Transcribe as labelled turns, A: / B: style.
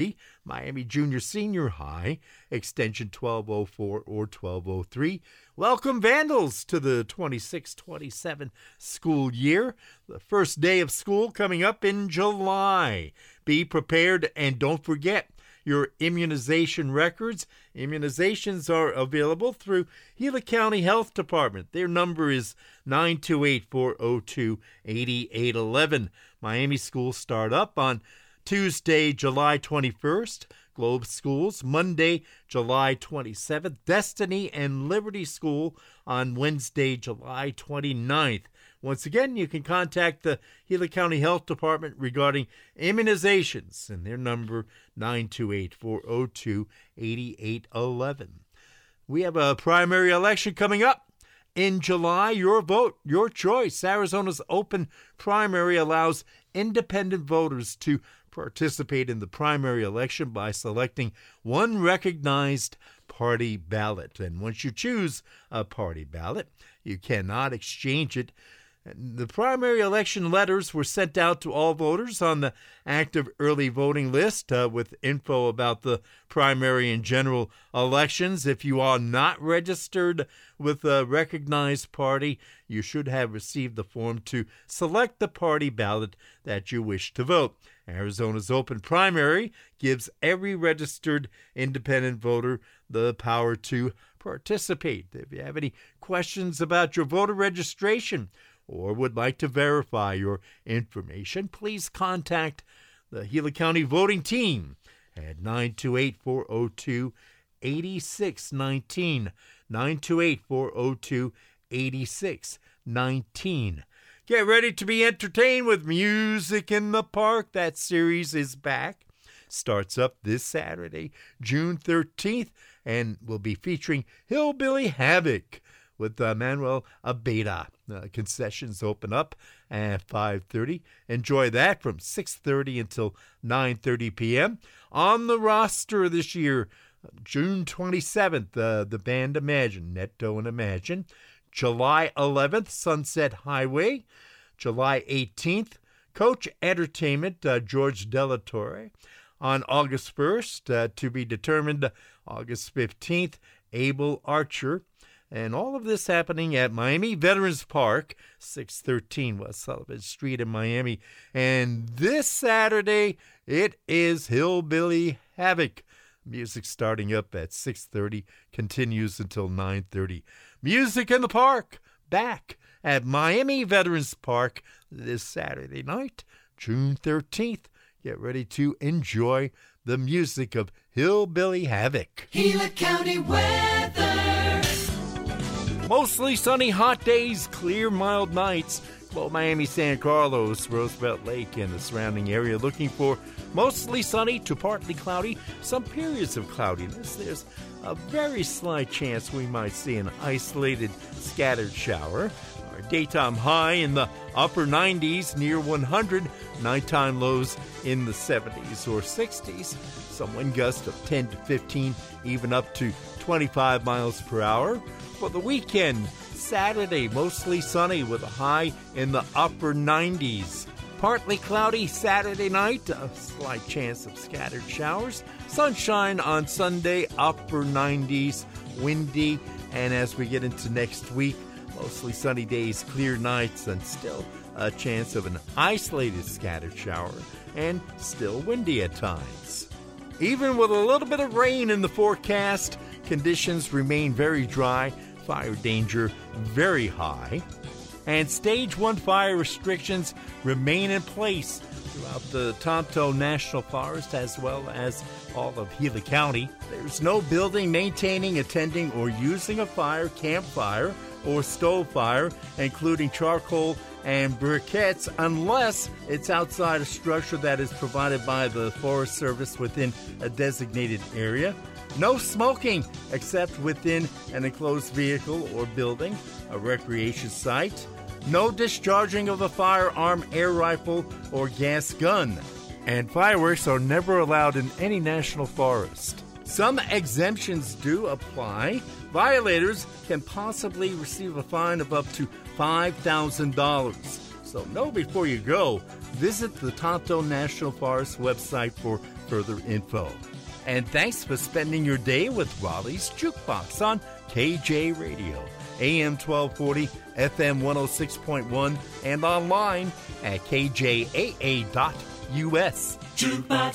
A: Miami Junior Senior High, extension 1204 or 1203. Welcome, Vandals, to the 26-27 school year. The first day of school coming up in July. Be prepared and don't forget your immunization records. Immunizations are available through Gila County Health Department. Their number is 928-402-8811. Miami schools start up on Tuesday, July 21st. Globe Schools, Monday, July 27th. Destiny and Liberty School on Wednesday, July 29th. Once again, you can contact the Gila County Health Department regarding immunizations, and their number 928-402-8811. We have a primary election coming up in July. Your vote, your choice. Arizona's open primary allows independent voters to participate in the primary election by selecting one recognized party ballot. And once you choose a party ballot, you cannot exchange it. The primary election letters were sent out to all voters on the active early voting list with info about the primary and general elections. If you are not registered with a recognized party, you should have received the form to select the party ballot that you wish to vote. Arizona's open primary gives every registered independent voter the power to participate. If you have any questions about your voter registration or would like to verify your information, please contact the Gila County voting team at 928-402-8619, 928-402-8619. Get ready to be entertained with Music in the Park. That series is back. Starts up this Saturday, June 13th, and will be featuring Hillbilly Havoc with Manuel Abeda. Concessions open up at 5:30. Enjoy that from 6:30 until 9:30 p.m. On the roster this year, June 27th, the band Imagine, Netto and Imagine. July 11th, Sunset Highway. July 18th, Coach Entertainment, George Delatorre. On August 1st, to be determined, August 15th, Abel Archer. And all of this happening at Miami Veterans Park, 613 West Sullivan Street in Miami. And this Saturday, it is Hillbilly Havoc. Music starting up at 6:30, continues until 9:30. Music in the Park, back at Miami Veterans Park this Saturday night, June 13th. Get ready to enjoy the music of Hillbilly Havoc.
B: Gila County weather.
A: Mostly sunny, hot days, clear, mild nights. Well, Miami, San Carlos, Roosevelt Lake, and the surrounding area looking for mostly sunny to partly cloudy. Some periods of cloudiness. There's a very slight chance we might see an isolated scattered shower. Our daytime high in the upper 90s, near 100. Nighttime lows in the 70s or 60s. Some wind gusts of 10 to 15, even up to 25 miles per hour. For the weekend, Saturday, mostly sunny with a high in the upper 90s. Partly cloudy Saturday night, a slight chance of scattered showers. Sunshine on Sunday, upper 90s, windy. And as we get into next week, mostly sunny days, clear nights, and still a chance of an isolated scattered shower, and still windy at times. Even with a little bit of rain in the forecast, conditions remain very dry. Fire danger very high, and Stage 1 fire restrictions remain in place throughout the Tonto National Forest as well as all of Gila County. There's no building, maintaining, attending, or using a fire, campfire, or stove fire, including charcoal and briquettes, unless it's outside a structure that is provided by the Forest Service within a designated area. No smoking except within an enclosed vehicle or building, a recreation site. No discharging of a firearm, air rifle, or gas gun. And fireworks are never allowed in any national forest. Some exemptions do apply. Violators can possibly receive a fine of up to $5,000. So know before you go. Visit the Tonto National Forest website for further info. And thanks for spending your day with Raleigh's Jukebox on KJ Radio, AM 1240, FM 106.1, and online at kjaa.us.
B: Jukebox